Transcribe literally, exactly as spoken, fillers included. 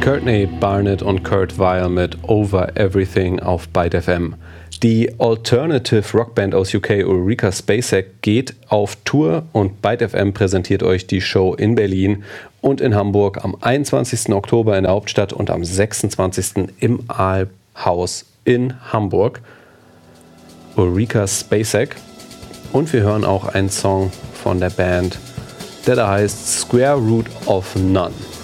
Courtney Barnett und Kurt Vile mit Over Everything auf Byte F M. Die Alternative Rockband aus U K Ulrika Spacek geht auf Tour und Byte F M präsentiert euch die Show in Berlin und in Hamburg am einundzwanzigsten Oktober in der Hauptstadt und am sechsundzwanzigsten im Aalhaus in Hamburg. Ulrika Spacek. Und wir hören auch einen Song von der Band, der da heißt Square Root of None.